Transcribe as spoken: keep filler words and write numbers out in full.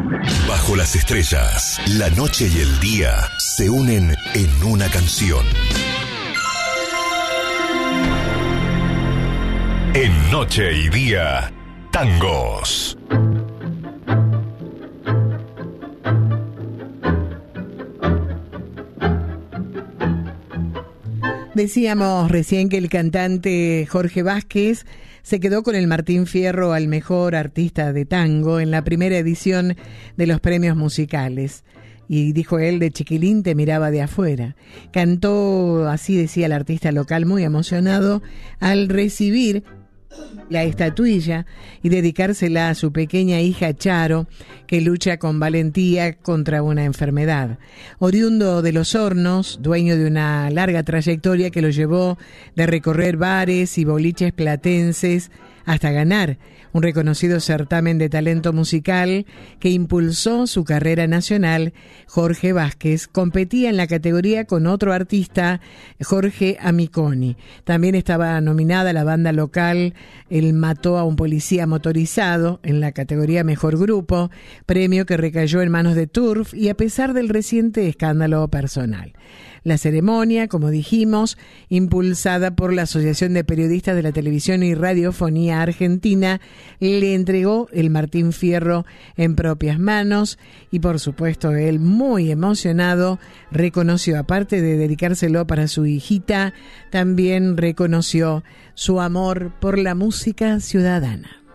Bajo las estrellas, la noche y el día se unen en una canción. En Noche y Día, tangos. Decíamos recién que el cantante Jorge Vázquez se quedó con el Martín Fierro al mejor artista de tango en la primera edición de los premios musicales. Y dijo él, de chiquilín te miraba de afuera. Cantó, así decía el artista local, muy emocionado al recibir la estatuilla y dedicársela a su pequeña hija Charo, que lucha con valentía contra una enfermedad. Oriundo de Los Hornos, dueño de una larga trayectoria que lo llevó de recorrer bares y boliches platenses hasta ganar un reconocido certamen de talento musical que impulsó su carrera nacional, Jorge Vázquez competía en la categoría con otro artista, Jorge Amiconi. También estaba nominada la banda local Él mató a un policía motorizado en la categoría Mejor Grupo, premio que recayó en manos de Turf y a pesar del reciente escándalo personal. La ceremonia, como dijimos, impulsada por la Asociación de Periodistas de la Televisión y Radiofonía Argentina, le entregó el Martín Fierro en propias manos y, por supuesto, él, muy emocionado, reconoció, aparte de dedicárselo para su hijita, también reconoció su amor por la música ciudadana.